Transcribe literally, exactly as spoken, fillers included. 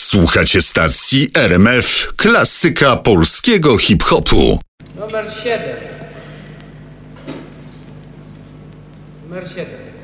Słuchacie stacji R M F, klasyka polskiego hip-hopu. Numer siedem. Numer siedem.